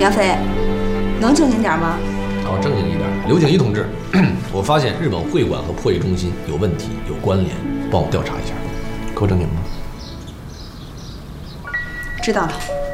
杨飞，能正经点吗？ 好，正经一点。刘景一同志，我发现日本会馆和破译中心有问题，有关联，帮我调查一下。够正经吗？ 知道了。